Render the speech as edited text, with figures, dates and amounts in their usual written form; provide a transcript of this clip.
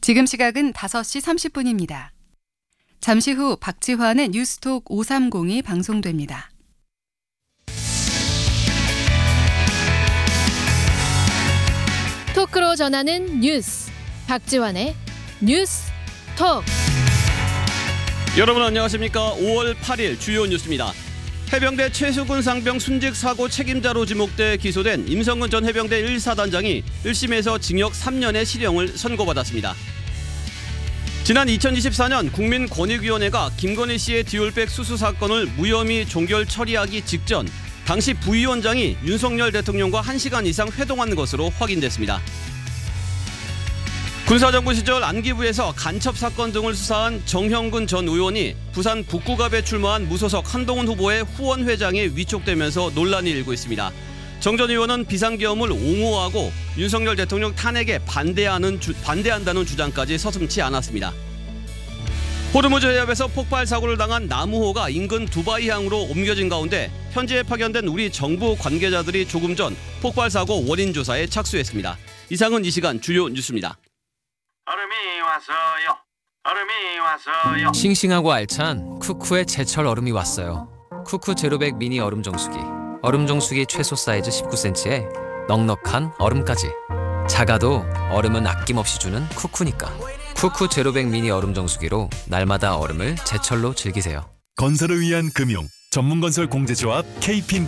지금 시각은 5시 30분입니다. 잠시 후 박지환의 뉴스톡 530이 방송됩니다. 토크로 전하는 뉴스, 박지환의 뉴스톡. 여러분 안녕하십니까? 5월 8일 주요 뉴스입니다. 해병대 최수근 상병 순직 사고 책임자로 지목돼 기소된 임성근 전 해병대 1사단장이 1심에서 징역 3년의 실형을 선고받았습니다. 지난 2024년 국민권익위원회가 김건희 씨의 디올백 수수 사건을 무혐의 종결 처리하기 직전 당시 부위원장이 윤석열 대통령과 1시간 이상 회동한 것으로 확인됐습니다. 군사정부 시절 안기부에서 간첩 사건 등을 수사한 정형근 전 의원이 부산 북구갑에 출마한 무소속 한동훈 후보의 후원 회장에 위촉되면서 논란이 일고 있습니다. 정 전 의원은 비상계엄을 옹호하고 윤석열 대통령 탄핵에 반대한다는 주장까지 서슴지 않았습니다. 호르무즈 해협에서 폭발 사고를 당한 나무호가 인근 두바이항으로 옮겨진 가운데 현지에 파견된 우리 정부 관계자들이 조금 전 폭발 사고 원인 조사에 착수했습니다. 이상은 이 시간 주요 뉴스입니다. 얼음이 왔어요. 얼음이 왔어요. 싱싱하고 알찬 쿠쿠의 제철 얼음이 왔어요. 쿠쿠 제로백 미니 얼음 정수기. 얼음 정수기 최소 사이즈 19cm에 넉넉한 얼음까지. 작아도 얼음은 아낌없이 주는 쿠쿠니까. 쿠쿠 제로백 미니 얼음 정수기로 날마다 얼음을 제철로 즐기세요. 건설을 위한 금융 전문건설 공제조합 KP